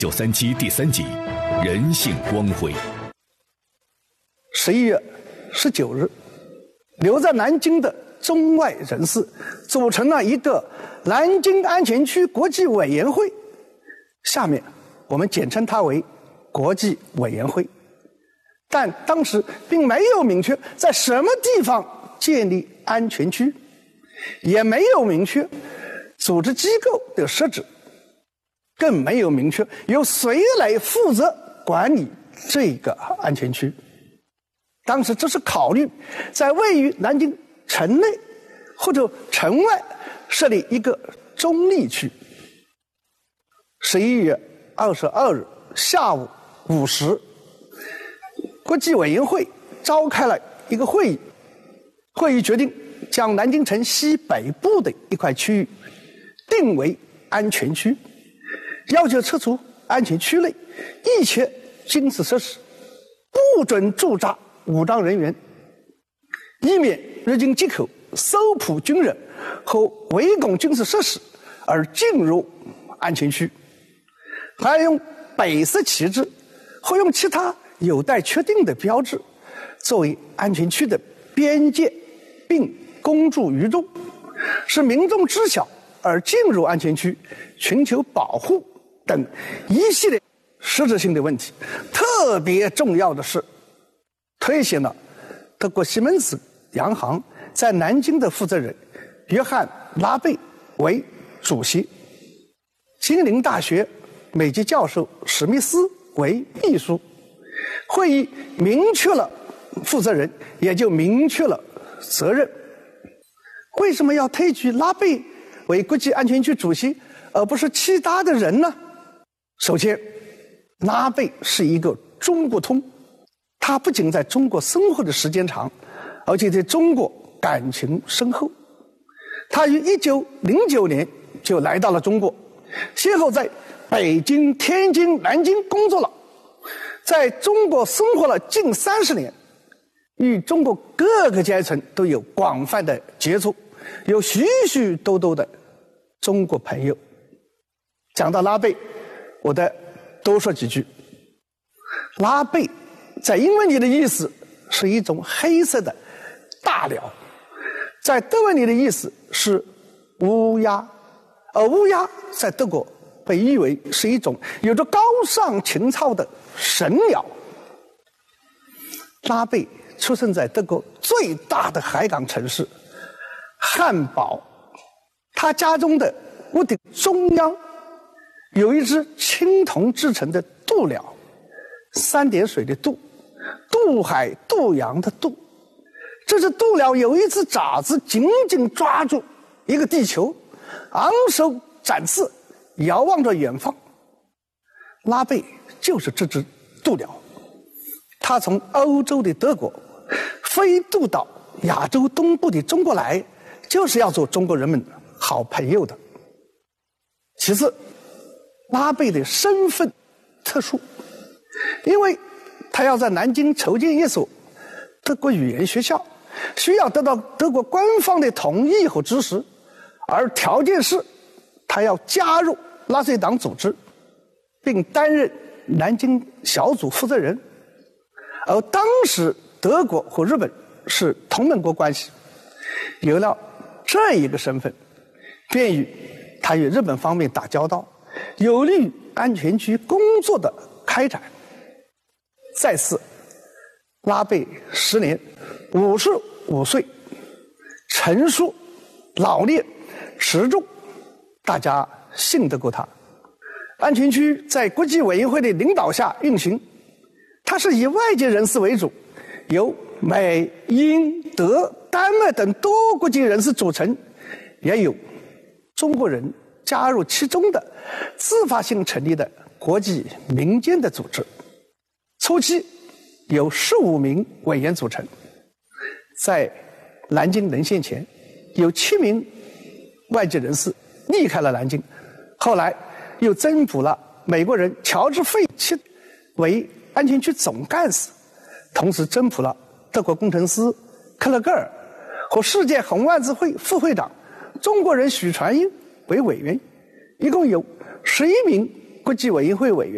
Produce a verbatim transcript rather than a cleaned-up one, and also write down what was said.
九三七第三集，人性光辉。 十一月十九日，留在南京的中外人士组成了一个南京安全区国际委员会，下面我们简称它为国际委员会。但当时并没有明确在什么地方建立安全区，也没有明确组织机构的设置，更没有明确由谁来负责管理这个安全区。当时只是考虑在位于南京城内或者城外设立一个中立区。十一月二十二日下午五时，国际委员会召开了一个会议，会议决定将南京城西北部的一块区域定为安全区，要求撤除安全区内一切军事设施，不准驻扎武装人员，以免日军借口搜捕军人和围攻军事设施而进入安全区，还用北色旗帜或用其他有待确定的标志作为安全区的边界，并公诸于众，使民众知晓而进入安全区寻求保护等一系列实质性的问题。特别重要的是，推选了德国西门子洋行在南京的负责人约翰·拉贝为主席，金陵大学美籍教授史密斯为秘书。会议明确了负责人，也就明确了责任。为什么要推举拉贝为国际安全区主席，而不是其他的人呢？首先，拉贝是一个中国通，他不仅在中国生活的时间长，而且对中国感情深厚。他于一九零九年就来到了中国，先后在北京、天津、南京工作了，在中国生活了近三十年，与中国各个阶层都有广泛的接触，有许许多多的中国朋友。讲到拉贝，我再多说几句。拉贝在英文里的意思是一种黑色的大鸟，在德文里的意思是乌鸦，而乌鸦在德国被誉为是一种有着高尚情操的神鸟。拉贝出生在德国最大的海港城市汉堡，他家中的屋顶中央有一只青铜制成的渡鸟，三点水的渡，渡海渡洋的渡。这只渡鸟有一只爪子紧紧抓住一个地球，昂首展翅，遥望着远方。拉贝就是这只渡鸟，他从欧洲的德国飞渡到亚洲东部的中国来，就是要做中国人们好朋友的。其次，拉贝的身份特殊，因为他要在南京筹建一所德国语言学校，需要得到德国官方的同意和支持，而条件是他要加入纳粹党组织，并担任南京小组负责人。而当时德国和日本是同盟国关系，有了这一个身份，便于他与日本方面打交道，有利于安全区工作的开展。再次，拉贝时年五十五岁，成熟老练持重，大家信得过他。安全区在国际委员会的领导下运行，它是以外籍人士为主，由美、英、德、丹麦等多国籍人士组成，也有中国人加入其中的自发性成立的国际民间的组织。初期由十五名委员组成，在南京沦陷前，有七名外籍人士离开了南京，后来又增补了美国人乔治·费奇为安全区总干事，同时增补了德国工程师克勒格尔和世界红万字会副会长中国人许传英为委员，一共有十一名国际委员会委员。